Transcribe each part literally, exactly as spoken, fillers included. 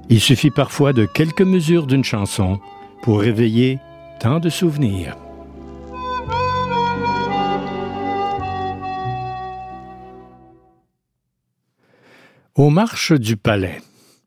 Il suffit parfois de quelques mesures d'une chanson pour réveiller tant de souvenirs. Aux marches du palais.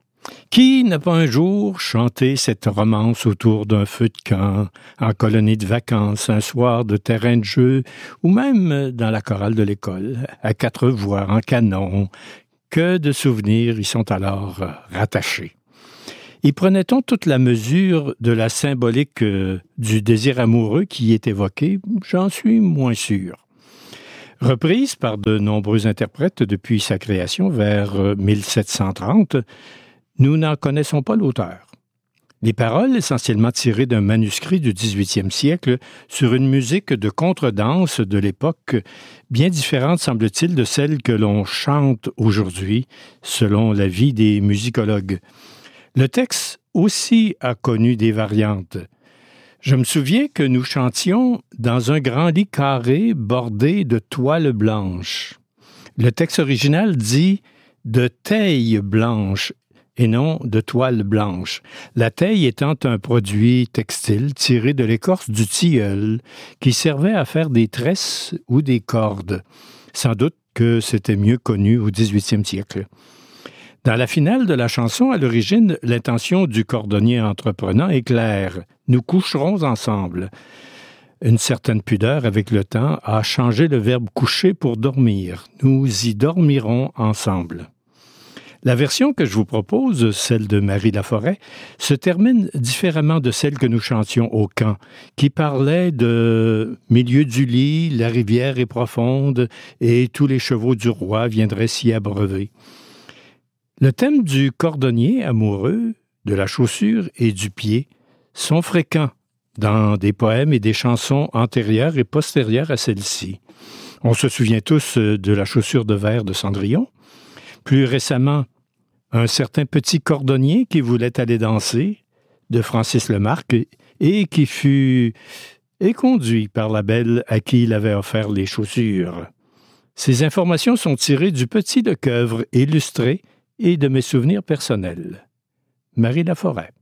Qui n'a pas un jour chanté cette romance autour d'un feu de camp, en colonie de vacances, un soir de terrain de jeu, ou même dans la chorale de l'école, à quatre voix, en canon? Que de souvenirs y sont alors rattachés. Y prenait-on toute la mesure de la symbolique euh, du désir amoureux qui y est évoqué? J'en suis moins sûr. Reprise par de nombreux interprètes depuis sa création vers euh, mille sept cent trente, nous n'en connaissons pas l'auteur. Les paroles, essentiellement tirées d'un manuscrit du dix-huitième siècle, sur une musique de contredanse de l'époque, bien différente, semble-t-il, de celle que l'on chante aujourd'hui, selon l'avis des musicologues. Le texte aussi a connu des variantes. Je me souviens que nous chantions dans un grand lit carré bordé de toile blanche. Le texte original dit « de taille blanche » et non de toile blanche. La taille étant un produit textile tiré de l'écorce du tilleul qui servait à faire des tresses ou des cordes. Sans doute que c'était mieux connu au dix-huitième siècle. Dans la finale de la chanson, à l'origine, l'intention du cordonnier entreprenant est claire. Nous coucherons ensemble. Une certaine pudeur, avec le temps, a changé le verbe coucher pour dormir. Nous y dormirons ensemble. La version que je vous propose, celle de Marie Laforêt, se termine différemment de celle que nous chantions au camp, qui parlait de « milieu du lit, la rivière est profonde et tous les chevaux du roi viendraient s'y abreuver ». Le thème du cordonnier amoureux, de la chaussure et du pied sont fréquents dans des poèmes et des chansons antérieures et postérieures à celle-ci. On se souvient tous de la chaussure de verre de Cendrillon. Plus récemment, un certain petit cordonnier qui voulait aller danser, de Francis Lemarque, et qui fut éconduit par la belle à qui il avait offert les chaussures. Ces informations sont tirées du Petit Lecoeuvre illustré et de mes souvenirs personnels. Marie Laforêt.